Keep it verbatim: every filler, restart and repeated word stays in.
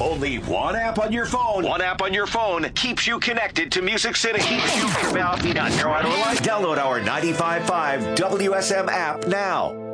Only one app on your phone. One app on your phone keeps you connected to Music City. Keeps you from out. Download our ninety-five point five W S M app now.